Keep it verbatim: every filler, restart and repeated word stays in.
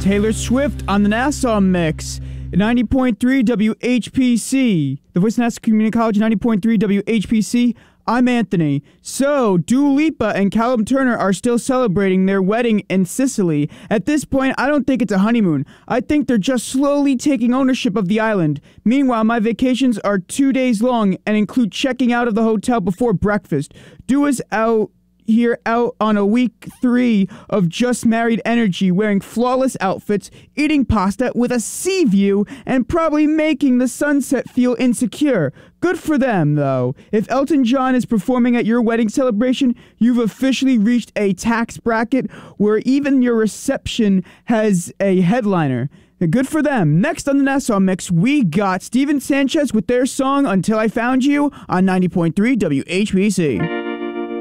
Taylor Swift on the Nassau Mix. ninety point three W H P C. The Voice of Nassau Community College, ninety point three W H P C. I'm Anthony. So, Dua Lipa and Callum Turner are still celebrating their wedding in Sicily. At this point, I don't think it's a honeymoon. I think they're just slowly taking ownership of the island. Meanwhile, my vacations are two days long and include checking out of the hotel before breakfast. Dua's out here out on a week three of just married energy, wearing flawless outfits, eating pasta with a sea view, and probably making the sunset feel insecure. Good for them, though. If Elton John is performing at your wedding celebration, you've officially reached a tax bracket where even your reception has a headliner. Good for them. Next on the Nassau Mix, we got Steven Sanchez with their song Until I Found You on ninety point three W H P C.